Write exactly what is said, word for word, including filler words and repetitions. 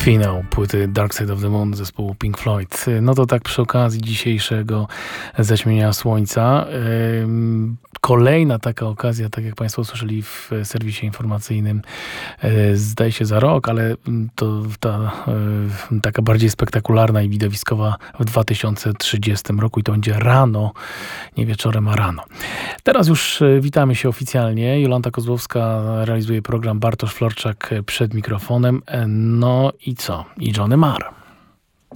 Finał płyty Dark Side of the Moon zespołu Pink Floyd. No to tak przy okazji dzisiejszego zaćmienia słońca. Kolejna taka okazja, tak jak Państwo słyszeli w serwisie informacyjnym, zdaje się za rok, ale to ta, taka bardziej spektakularna i widowiskowa w dwa tysiące trzydziestym roku i to będzie rano, nie wieczorem, a rano. Teraz już witamy się oficjalnie. Jolanta Kozłowska realizuje program, Bartosz Florczak przed mikrofonem. No i co? I Johnny Marr.